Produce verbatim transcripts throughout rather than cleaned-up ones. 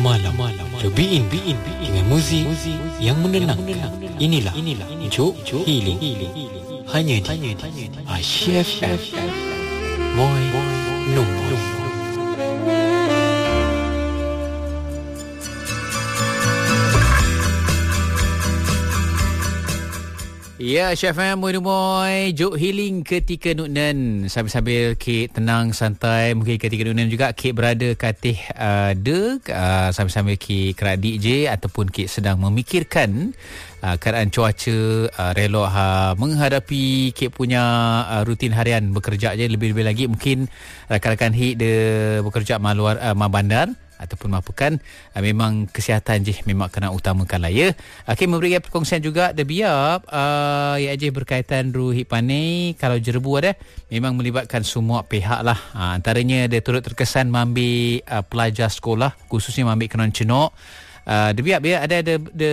malam, malam. Cobain Biin dengan muzik yang menenangkan. Inilah Juk Healing hanya di Asia F M. Moi Nombor. Ya, Chef M, moi-moi, Juk Healing ketika Nuknan. Sambil-sambil kek tenang, santai. Mungkin ketika Nuknan juga kek berada katih uh, de, uh, sambil-sambil kek kerak D J ataupun kek sedang memikirkan uh, keadaan cuaca, uh, relok ha, menghadapi kek punya uh, rutin harian bekerja je. Lebih-lebih lagi mungkin rakan-rakan hik de bekerja ma luar, uh, ma bandar ataupun mapukan, uh, memang kesihatan je memang kena utamakan lah ya. Okey, memberi perkongsian juga ada biar uh, ya je berkaitan ru hipane kalau jerebu ada memang melibatkan semua pihak lah. Uh, antaranya dia turut terkesan mengambil uh, pelajar sekolah, khususnya mengambil kenon cenok. Uh, dia biar biar ada ada the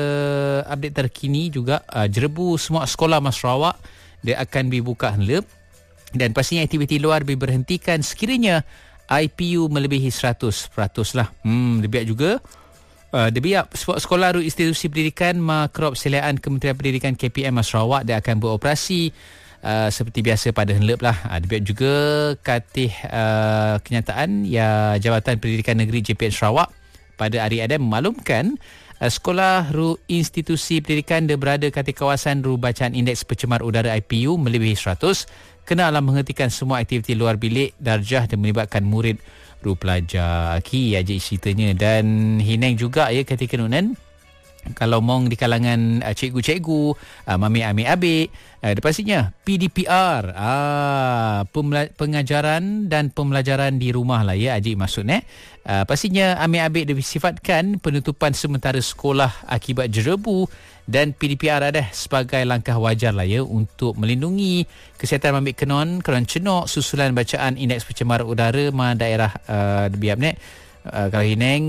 update terkini juga, uh, jerebu semua sekolah Mas Sarawak dia akan dibuka henlep dan pastinya aktiviti luar diberhentikan sekiranya I P U melebihi seratus peratus lah. Hmm, dia biar juga uh, dia biar sekolah ru institusi pendidikan makrop seliaan Kementerian Pendidikan K P M Sarawak dia akan beroperasi uh, seperti biasa pada henlep lah. Uh, dia biar juga katih uh, kenyataan ya Jabatan Pendidikan Negeri J P N Sarawak pada hari ada memaklumkan uh, sekolah ru institusi pendidikan dia berada katih kawasan ru bacaan indeks pencemar udara I P U melebihi seratus kena alam menghentikan semua aktiviti luar bilik darjah dan melibatkan murid ru pelajar. Ki aja ceritanya. Dan Hineng juga ya ketika Nunan kalau mong di kalangan uh, cikgu-cikgu, uh, mami-ami abik, uh, pastinya P D P R, uh, pemla- pengajaran dan pembelajaran di rumah lah ya Aji maksudnya. Uh, pastinya ami abik disifatkan penutupan sementara sekolah akibat jerebu dan P D P R ada sebagai langkah wajar lah ya untuk melindungi kesihatan mami kenon kenon cenok susulan bacaan indeks pencemar udara ma daerah uh, biap nek. Uh, kalau Hineng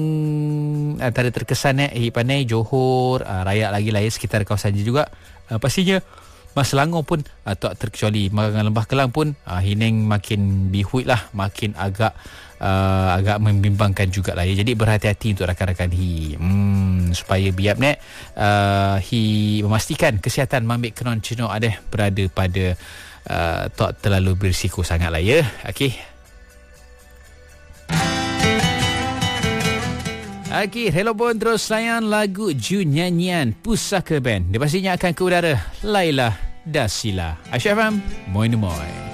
antara terkesan eh Hipanai, Johor, uh, rakyat lagi lah ya sekitar kawasan juga. Uh, pastinya Mas Selangor pun uh, tak terkecuali. Magang Lembah Kelang pun uh, Hineng makin bihuit lah, makin agak uh, agak membimbangkan jugalah ya. Jadi berhati-hati untuk rakan-rakan hi. Hmm, supaya biap nek uh, hi memastikan kesihatan mambik kenon cenok ada berada pada uh, tak terlalu berisiko sangat lah ya. Okey. Okey, hello pun terus layan lagu Ju Nyanyian Pusaka Band. Dia pastinya akan ke udara Laila Dasila. Asyafam, moi moi.